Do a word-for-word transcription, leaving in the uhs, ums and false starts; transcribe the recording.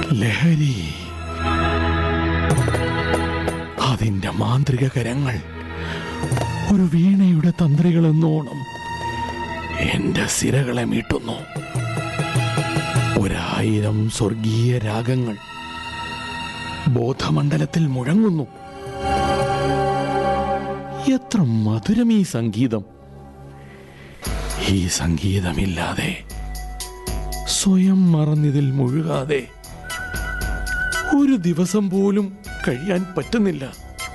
ലഹരി, അതിന്റെ മാന്ത്രിക കരങ്ങൾ ഒരു വീണയുടെ തന്ത്രികളെന്നോണം എന്റെ സിരകളെ മീട്ടുന്നു. ഒരായിരം സ്വർഗീയ രാഗങ്ങൾ ബോധമണ്ഡലത്തിൽ മുഴങ്ങുന്നു. എത്ര മധുരം ഈ സംഗീതം! ഈ സംഗീതമില്ലാതെ, സ്വയം മറന്നിതിൽ മുഴുകാതെ ഒരു ദിവസം പോലും കഴിയാൻ പറ്റുന്നില്ല.